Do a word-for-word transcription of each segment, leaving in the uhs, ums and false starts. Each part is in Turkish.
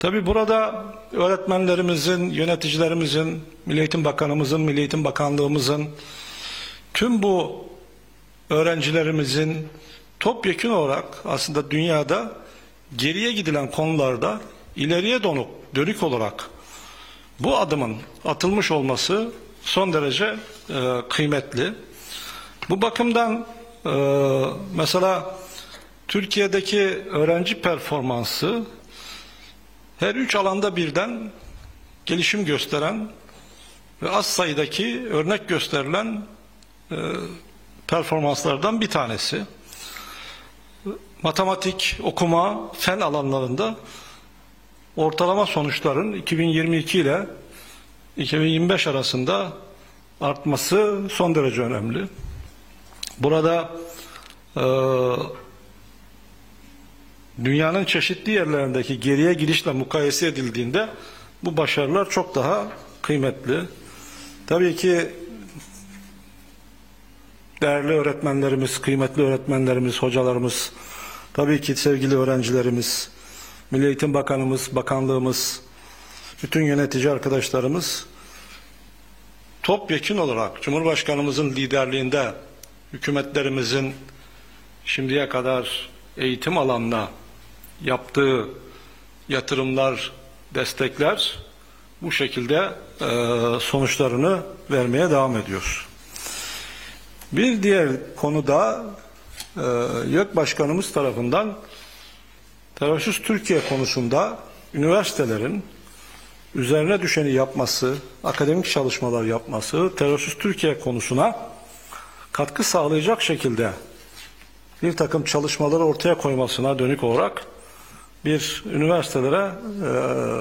Tabii burada öğretmenlerimizin, yöneticilerimizin, Milli Eğitim Bakanımızın, Milli Eğitim Bakanlığımızın, tüm bu öğrencilerimizin topyekün olarak aslında dünyada geriye gidilen konularda ileriye dönük, dönük olarak bu adımın atılmış olması son derece e, kıymetli. Bu bakımdan e, mesela Türkiye'deki öğrenci performansı her üç alanda birden gelişim gösteren ve az sayıdaki örnek gösterilen e, performanslardan bir tanesi. Matematik, okuma, fen alanlarında ortalama sonuçların iki bin yirmi iki ile iki bin yirmi beş arasında artması son derece önemli. Burada e, dünyanın çeşitli yerlerindeki geriye gidişle mukayese edildiğinde bu başarılar çok daha kıymetli. Tabii ki değerli öğretmenlerimiz, kıymetli öğretmenlerimiz, hocalarımız, tabii ki sevgili öğrencilerimiz, Milli Eğitim Bakanımız, bakanlığımız, bütün yönetici arkadaşlarımız topyekün olarak Cumhurbaşkanımızın liderliğinde hükümetlerimizin şimdiye kadar eğitim alanına yaptığı yatırımlar, destekler bu şekilde e, sonuçlarını vermeye devam ediyor. Bir diğer konuda e, YÖK Başkanımız tarafından Terörsüz Türkiye konusunda üniversitelerin üzerine düşeni yapması, akademik çalışmalar yapması, Terörsüz Türkiye konusuna katkı sağlayacak şekilde bir takım çalışmaları ortaya koymasına dönük olarak bir üniversitelere e,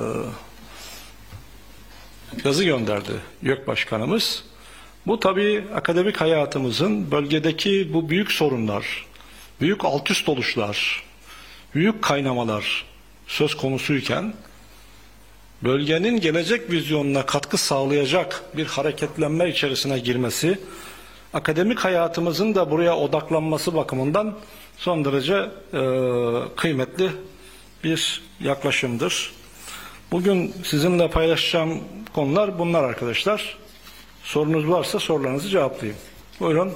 yazı gönderdi YÖK Başkanımız. Bu tabii akademik hayatımızın bölgedeki bu büyük sorunlar, büyük alt üst oluşlar, büyük kaynamalar söz konusuyken bölgenin gelecek vizyonuna katkı sağlayacak bir hareketlenme içerisine girmesi, akademik hayatımızın da buraya odaklanması bakımından son derece e, kıymetli bir yaklaşımdır. Bugün sizinle paylaşacağım konular bunlar arkadaşlar. Sorunuz varsa sorularınızı cevaplayayım. Buyurun.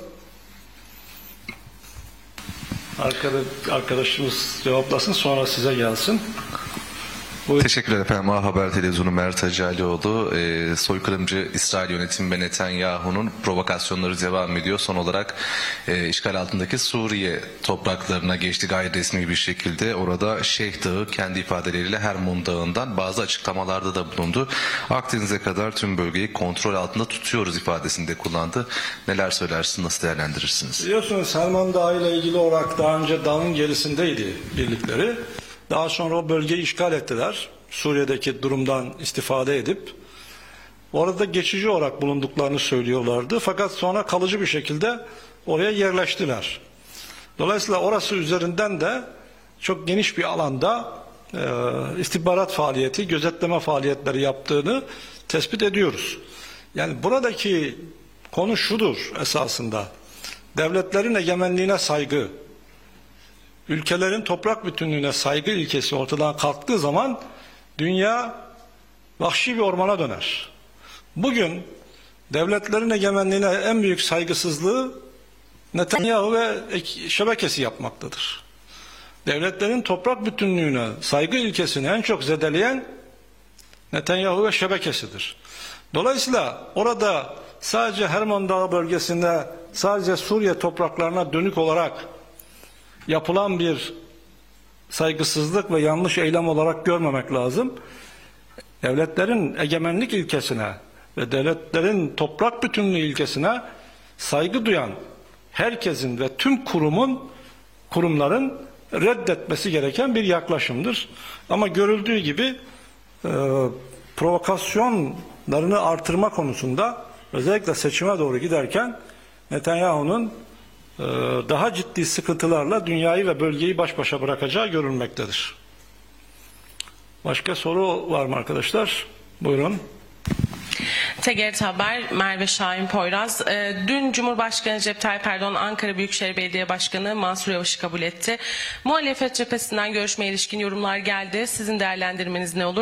Arkadaşımız cevaplasın, sonra size gelsin. Buyurun. Teşekkürler efendim. A Haber Televizyonu Mert Hacalioğlu. E, soykırımcı İsrail yönetimi ve Netanyahu'nun provokasyonları devam ediyor. Son olarak e, işgal altındaki Suriye topraklarına geçti gayri resmi bir şekilde. Orada Şeyh Dağı kendi ifadeleriyle Hermon Dağı'ndan bazı açıklamalarda da bulundu. Akdeniz'e kadar tüm bölgeyi kontrol altında tutuyoruz ifadesini de kullandı. Neler söylersiniz, nasıl değerlendirirsiniz? Biliyorsunuz Hermon Dağı ile ilgili olarak daha önce dağın gerisindeydi birlikleri. Daha sonra o bölgeyi işgal ettiler. Suriye'deki durumdan istifade edip orada geçici olarak bulunduklarını söylüyorlardı. Fakat sonra kalıcı bir şekilde oraya yerleştiler. Dolayısıyla orası üzerinden de çok geniş bir alanda e, istihbarat faaliyeti, gözetleme faaliyetleri yaptığını tespit ediyoruz. Yani buradaki konu şudur esasında. Devletlerin egemenliğine saygı, ülkelerin toprak bütünlüğüne saygı ilkesi ortadan kalktığı zaman dünya vahşi bir ormana döner. Bugün devletlerin egemenliğine en büyük saygısızlığı Netanyahu ve şebekesi yapmaktadır. Devletlerin toprak bütünlüğüne saygı ilkesini en çok zedeleyen Netanyahu ve şebekesidir. Dolayısıyla orada sadece Hermon Dağı bölgesinde sadece Suriye topraklarına dönük olarak yapılan bir saygısızlık ve yanlış eylem olarak görmemek lazım. Devletlerin egemenlik ilkesine ve devletlerin toprak bütünlüğü ilkesine saygı duyan herkesin ve tüm kurumun, kurumların reddetmesi gereken bir yaklaşımdır. Ama görüldüğü gibi e, provokasyonlarını artırma konusunda özellikle seçime doğru giderken Netanyahu'nun daha ciddi sıkıntılarla dünyayı ve bölgeyi baş başa bırakacağı görülmektedir. Başka soru var mı arkadaşlar? Buyurun. T G R T Haber, Merve Şahin Poyraz. Dün Cumhurbaşkanı Recep Tayyip Erdoğan Ankara Büyükşehir Belediye Başkanı Mansur Yavaş'ı kabul etti. Muhalefet cephesinden görüşmeye ilişkin yorumlar geldi. Sizin değerlendirmeniz ne olur?